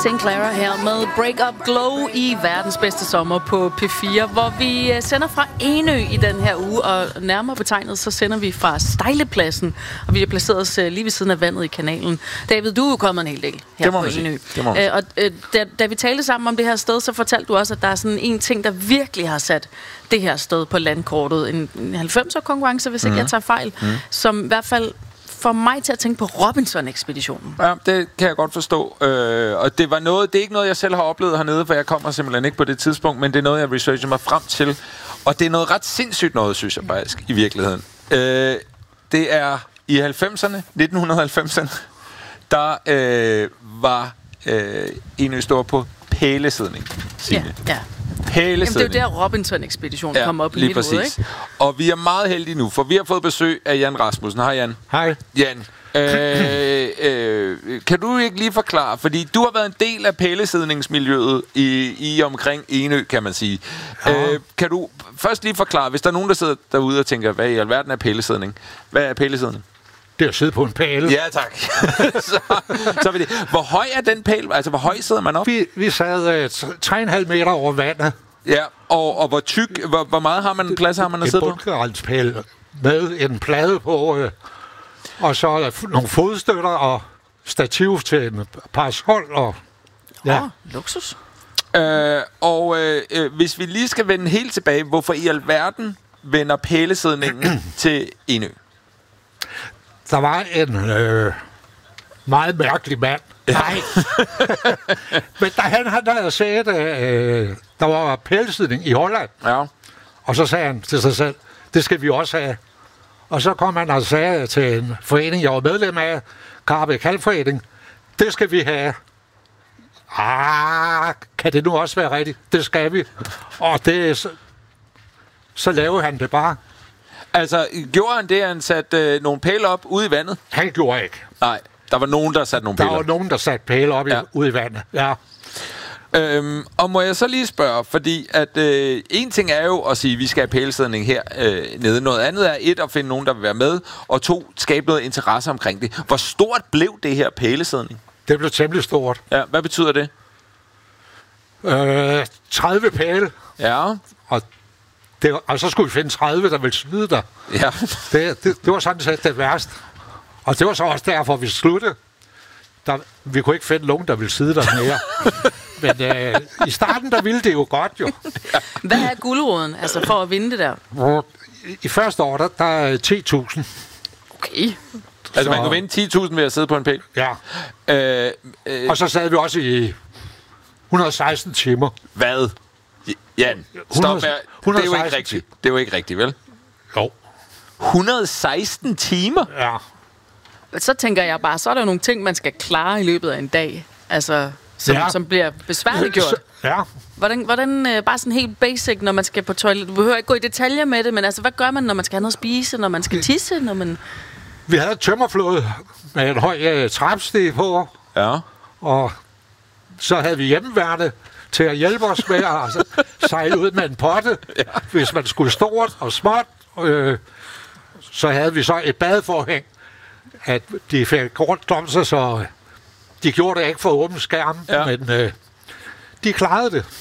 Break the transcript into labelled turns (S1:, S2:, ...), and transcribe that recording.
S1: St. Clara her med Break Up Glow i verdens bedste sommer på P4, hvor vi sender fra Enø i den her uge, og nærmere betegnet, så sender vi fra Stejlepladsen, og vi har placeret os lige ved siden af vandet i kanalen. David, du er jo kommet en hel del her på Enø. Og da vi talte sammen om det her sted, så fortalte du også, at der er sådan en ting, der virkelig har sat det her sted på landkortet. En 90'er-konkurrence, hvis ikke jeg tager fejl, som i hvert fald får mig til at tænke på Robinson-ekspeditionen.
S2: Ja, det kan jeg godt forstå. Og det er ikke noget, jeg selv har oplevet hernede, for jeg kommer simpelthen ikke på det tidspunkt, men det er noget, jeg researcher mig frem til. Og det er noget ret sindssygt noget, synes jeg faktisk, i virkeligheden. Det er i 1990'erne, der var Enø står på pælesidning.
S1: Ja. Jamen, det er jo der Robinson-ekspeditionen kommer op i mit hoved, ikke?
S2: Og vi er meget heldige nu, for vi har fået besøg af Jan Rasmussen. Hej, Jan.
S3: Hej.
S2: Jan, kan du ikke lige forklare, fordi du har været en del af pælesidningsmiljøet i omkring Enø, kan man sige. Ja. Kan du først lige forklare, hvis der er nogen, der sidder derude og tænker, hvad i alverden er pælesidning? Hvad er pælesidning?
S3: Det er at sidde på en pæle.
S2: Ja, tak. så vil det. Hvor høj er den pæl? Altså, hvor høj sidder man op?
S3: Vi sad 3,5 meter over vandet.
S2: Ja, og hvor tyk, hvor meget plads har man at sidde på?
S3: En bundgarantspæl med en plade på, og så nogle fodstøtter og stativ til en parasol. Og,
S1: luksus.
S2: Hvis vi lige skal vende helt tilbage, hvorfor i alverden vender pælesidningen til Enø?
S3: Der var en meget mærkelig mand. Nej. Men da han havde set, der var pælesidning i Holland.
S2: Ja.
S3: Og så sagde han til sig selv, det skal vi også have. Og så kom han og sagde til en forening, jeg var medlem af, Karpe Kalforening, det skal vi have. Kan det nu også være rigtigt? Det skal vi. Og det, så lavede han det bare.
S2: Altså, gjorde han det, han satte nogle pæle op ude i vandet?
S3: Han gjorde ikke.
S2: Nej, der var nogen, der satte nogle pæle op.
S3: Der var nogen, der satte pæle op ude i vandet, ja.
S2: Og må jeg så lige spørge, fordi at en ting er jo at sige, at vi skal have pælesidning her nede. Noget andet er at finde nogen, der vil være med, og 2, skabe noget interesse omkring det. Hvor stort blev det her pælesidning?
S3: Det blev temmelig stort.
S2: Ja, hvad betyder det?
S3: 30 pæle.
S2: Ja.
S3: Og så skulle vi finde 30, der ville snyde dig.
S2: Ja.
S3: Det var sådan set det værste. Og det var så også derfor, vi sluttede. Vi kunne ikke finde nogen, der ville sidde der mere. Men i starten, der ville det jo godt, jo.
S1: Hvad er guldråden, altså for at vinde det der?
S3: I første år, der er 10.000.
S1: Okay.
S2: Altså, man kunne vinde 10.000 ved at sidde på en pæl?
S3: Ja. Og så sad vi også i 116 timer.
S2: Hvad? Jan, stop her. Det er jo ikke rigtigt. Det er jo ikke rigtigt, vel?
S3: Jo.
S2: 116 timer?
S3: Ja.
S1: Så tænker jeg bare, så er der nogle ting, man skal klare i løbet af en dag. Altså, som bliver besværligt gjort.
S3: Ja.
S1: Hvordan bare sådan helt basic, når man skal på toilet? Du behøver ikke gå i detaljer med det, men altså, hvad gør man, når man skal have noget at spise, når man skal tisse, når man...
S3: Vi havde et tømmerflåde med en høj trappestige på.
S2: Ja.
S3: Og så havde vi hjemmeværende til at hjælpe os med at sejle ud med en potte, hvis man skulle stort og småt. Så havde vi så et badeforhæng, at de fik rundt om sig, så de gjorde det ikke for åben skærm, men de klarede det.